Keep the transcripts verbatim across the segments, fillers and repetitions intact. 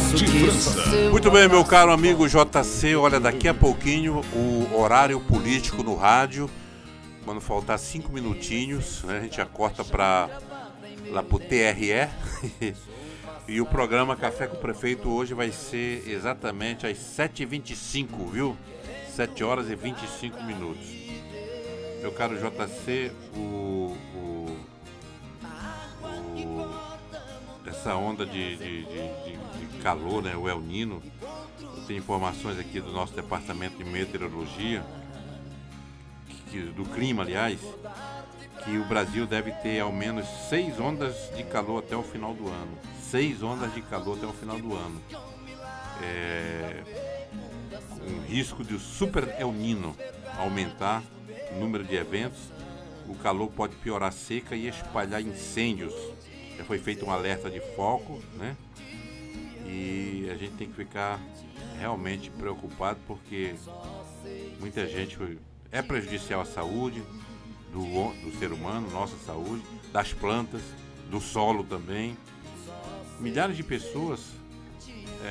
de França. Muito bem, meu caro amigo J C, olha, daqui a pouquinho o horário político no rádio, quando faltar cinco minutinhos, né, a gente já corta para lá pro T R E e o programa Café com o Prefeito hoje vai ser exatamente às sete e vinte e cinco, viu? sete horas e vinte e cinco minutos. Meu caro J C, o, o, o, essa onda de, de, de, de calor, né, o El Nino, eu tenho informações aqui do nosso departamento de meteorologia, que, do clima, aliás, que o Brasil deve ter ao menos seis ondas de calor até o final do ano. Seis ondas de calor até o final do ano. É, com risco de o Super El Nino aumentar o número de eventos, o calor pode piorar a seca e espalhar incêndios. Já foi feito um alerta de foco, né? E a gente tem que ficar realmente preocupado porque muita gente é prejudicial à saúde do, do ser humano, nossa saúde, das plantas, do solo também. Milhares de pessoas é,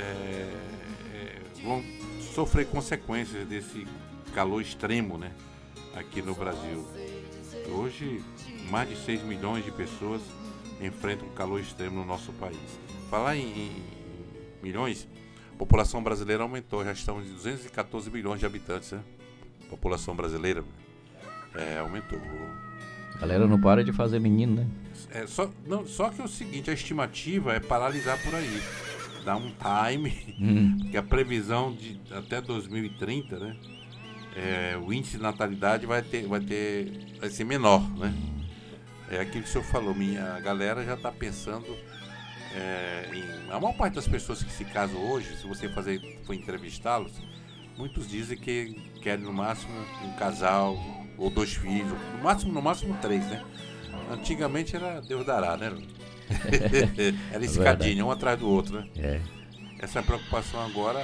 é, vão sofrer consequências desse calor extremo, né, aqui no Brasil. Hoje, mais de seis milhões de pessoas enfrentam o calor extremo no nosso país. Falar em, em milhões, a população brasileira aumentou, já estamos em duzentos e quatorze milhões de habitantes, né? A população brasileira é, aumentou. A galera não para de fazer menino, né? É, só, não, só que é o seguinte, a estimativa é paralisar por aí. Dar um time, hum. que a previsão de até dois mil e trinta, né? É, o índice de natalidade vai ter, vai ter, vai ser menor, né? É aquilo que o senhor falou, minha a galera já está pensando é, em... A maior parte das pessoas que se casam hoje, se você fazer, for entrevistá-los, muitos dizem que querem no máximo um casal ou dois filhos, no máximo, no máximo três, né? Antigamente era Deus dará, né? Era escadinha, um atrás do outro, né? É. Essa preocupação agora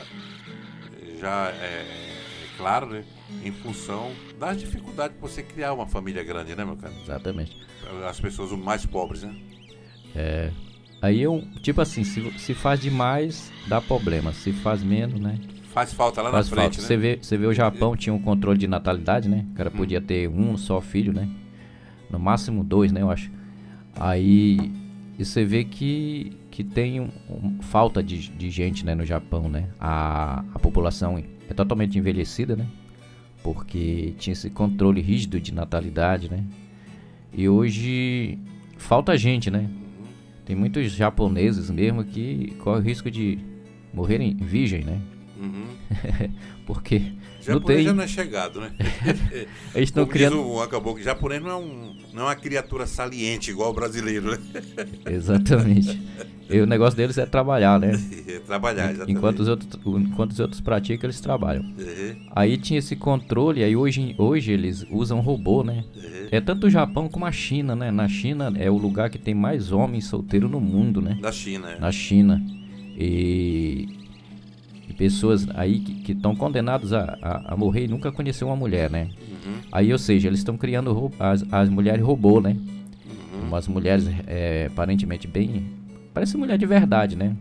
já é, é claro, né? Em função das dificuldades de você criar uma família grande, né, meu cara? Exatamente. As pessoas mais pobres, né? É. Aí eu, tipo assim, se, se faz demais, dá problema. Se faz menos, né? Faz falta lá faz na frente, falta. né? Você vê, você vê o Japão tinha um controle de natalidade, né? O cara hum. podia ter um só filho, né? No máximo dois, né, eu acho. Aí e você vê que, que tem um, um, falta de, de gente, né, no Japão, né? A, a população é totalmente envelhecida, né? Porque tinha esse controle rígido de natalidade, né? E hoje falta gente, né? Tem muitos japoneses mesmo que correm o risco de morrerem virgem, né? Uhum. Porque japonês não tem... já não é chegado, né? Eles estão criando... Diz o acabou que japonês não é, um, não é uma criatura saliente igual o brasileiro, né? Exatamente. E o negócio deles é trabalhar, né? É trabalhar, exatamente. Enquanto os outros, enquanto os outros praticam, eles trabalham. Uhum. Aí tinha esse controle, aí hoje, hoje eles usam robô, né? Uhum. É tanto o Japão como a China, né? Na China é o lugar que tem mais homens solteiros no mundo, né? Da China, é. Na China. E... e pessoas aí que estão condenadas a, a, a morrer e nunca conheceu uma mulher, né? Uhum. Aí, ou seja, eles estão criando ro- as, as mulheres robô, né? Uhum. Umas mulheres é, aparentemente bem... Parece mulher de verdade, né?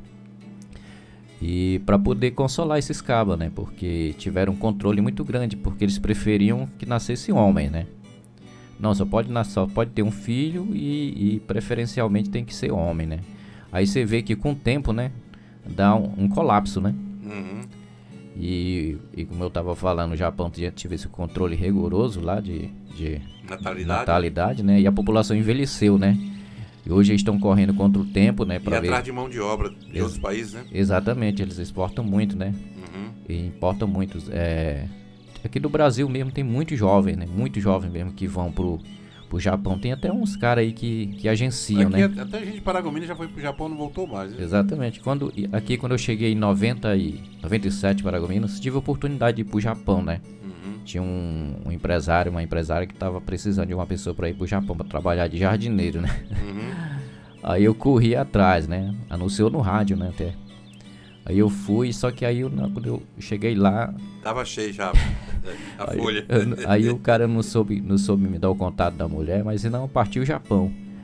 E para poder consolar esses cabas, né? Porque tiveram um controle muito grande, porque eles preferiam que nascesse homem, né? Não, só pode, só pode ter um filho e, e preferencialmente tem que ser homem, né? Aí você vê que com o tempo, né? Dá um, um colapso, né? Uhum. E, e como eu tava falando, o Japão tive esse controle rigoroso lá de, de natalidade. natalidade, né? E a população envelheceu, né? E hoje eles estão correndo contra o tempo, né? Pra e ver... atrás de mão de obra de Ex- outros países, né? Exatamente, eles exportam muito, né? Uhum. E importam muitos. É... Aqui do Brasil mesmo tem muitos jovens, né? Muitos jovens mesmo que vão pro, pro Japão. Tem até uns caras aí que, que agenciam, aqui, né? Até a gente de Paragominas já foi pro Japão e não voltou mais, né? Exatamente. Quando, aqui quando eu cheguei em noventa e, noventa e sete Paragominas, tive a oportunidade de ir pro Japão, né? Uhum. Tinha um, um empresário, uma empresária que tava precisando de uma pessoa para ir pro Japão para trabalhar de jardineiro, né? Uhum. Aí eu corri atrás, né? Anunciou no rádio, né? Até. Aí eu fui, só que aí eu, quando eu cheguei lá... Tava cheio já a aí, folha. Eu, aí o cara não soube, não soube me dar o contato da mulher, mas não, partiu o Japão.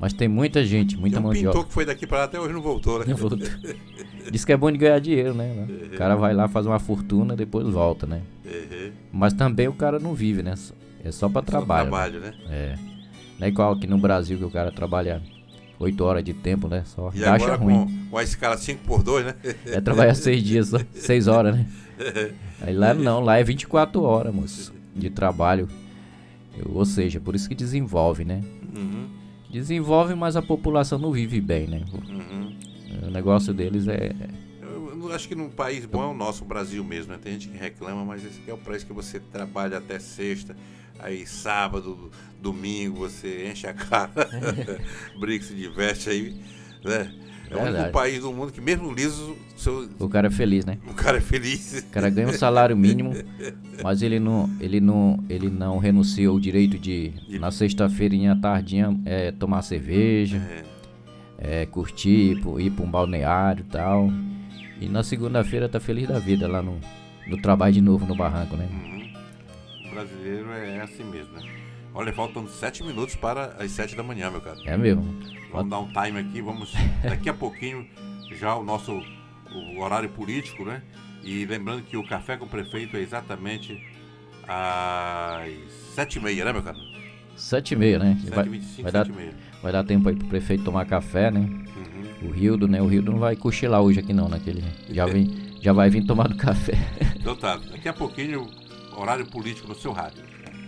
Mas tem muita gente, muita tem um mão de obra. pintor que foi daqui para lá até hoje não voltou, né? Não voltou. Diz que é bom de ganhar dinheiro, né? Uhum. O cara vai lá, faz uma fortuna, depois volta, né? Uhum. Mas também o cara não vive, né? É só para trabalho. Só trabalho, né? né? É. Não é igual aqui no Brasil que o cara trabalha oito horas de tempo, né? Só e agora ruim. Com, com a escala cinco por dois, né? É trabalhar seis dias, só seis horas, né? Aí lá não, lá é vinte e quatro horas, moço, de trabalho. Ou seja, por isso que desenvolve, né? Uhum. Desenvolve, mas a população não vive bem, né? Uhum. O negócio deles é... Eu acho que num país bom é o nosso, o Brasil mesmo, né? Tem gente que reclama, mas esse aqui é o país que você trabalha até sexta, aí sábado, domingo, você enche a cara, brinca, se diverte aí, né? É o único país do mundo que mesmo liso... Seu... O cara é feliz, né? O cara é feliz. O cara ganha um salário mínimo, mas ele não, ele não, ele não renuncia ao direito de, de... na sexta-feira, à tardinha, é, tomar cerveja, é. É, curtir, ir para um balneário e tal. E na segunda-feira tá feliz da vida lá no, no trabalho de novo no barranco, né? Uhum. O brasileiro é assim mesmo, né? Olha, faltam sete minutos para as sete da manhã, meu cara. É mesmo. Vamos dar um time aqui, vamos daqui a pouquinho já o nosso o horário político, né? E lembrando que o Café com o Prefeito é exatamente às sete e meia, né, meu cara? Sete e meia, né? Sete e vinte e cinco, vai, vai, dar, vai dar tempo aí pro prefeito tomar café, né? Uhum. O Rildo, né? O Rildo não vai cochilar hoje aqui não, naquele. Já, vem, já vai vir tomar do café. Então tá, daqui a pouquinho horário político no seu rádio.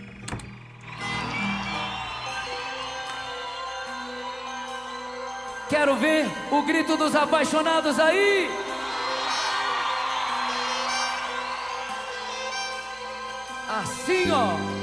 Quero ver o grito dos apaixonados aí! Assim, ó!